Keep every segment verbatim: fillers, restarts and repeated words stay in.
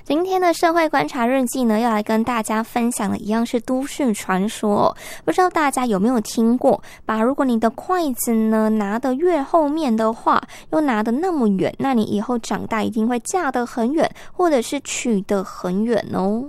今天的社会观察日记呢，要来跟大家分享的一样是都市传说哦。不知道大家有没有听过，把如果你的筷子呢拿得越后面的话，又拿得那么远，那你以后长大一定会嫁得很远，或者是娶得很远哦。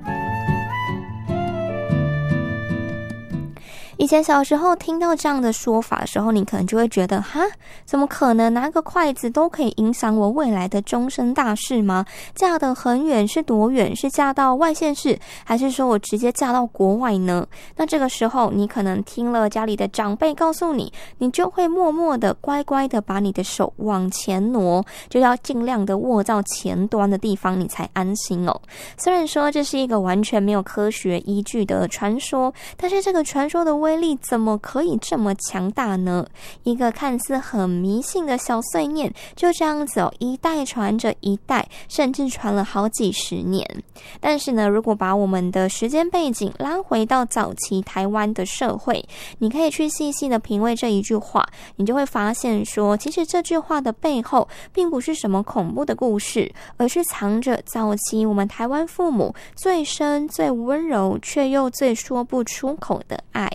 以前小时候听到这样的说法的时候，你可能就会觉得，哈，怎么可能拿个筷子都可以影响我未来的终身大事吗？嫁得很远是多远？是嫁到外县市，还是说我直接嫁到国外呢？那这个时候你可能听了家里的长辈告诉你，你就会默默的乖乖的把你的手往前挪，就要尽量的握到前端的地方，你才安心哦。虽然说这是一个完全没有科学依据的传说，但是这个传说的威力怎么可以这么强大呢？一个看似很迷信的小碎念，就这样子哦，一代传着一代，甚至传了好几十年。但是呢，如果把我们的时间背景拉回到早期台湾的社会，你可以去细细的品味这一句话，你就会发现说，其实这句话的背后并不是什么恐怖的故事，而是藏着早期我们台湾父母最深、最温柔，却又最说不出口的爱。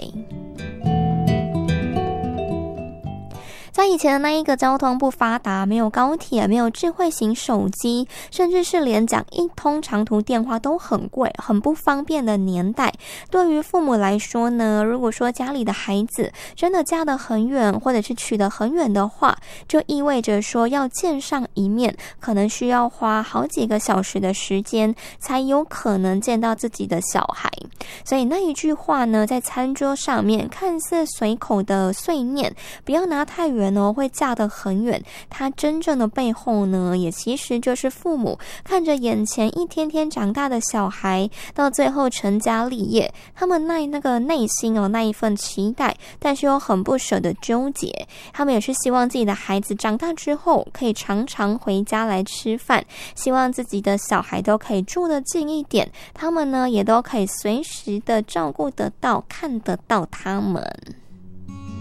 在以前的那一个交通不发达，没有高铁，没有智慧型手机，甚至是连讲一通长途电话都很贵，很不方便的年代，对于父母来说呢，如果说家里的孩子真的嫁得很远，或者是娶得很远的话，就意味着说要见上一面，可能需要花好几个小时的时间，才有可能见到自己的小孩。所以那一句话呢，在餐桌上面看似随口的碎念，不要拿太远哦，会嫁得很远，它真正的背后呢，也其实就是父母看着眼前一天天长大的小孩，到最后成家立业，他们那那个内心哦，那一份期待，但是又很不舍的纠结。他们也是希望自己的孩子长大之后可以常常回家来吃饭，希望自己的小孩都可以住得近一点，他们呢也都可以随时的照顾得到，看得到他们。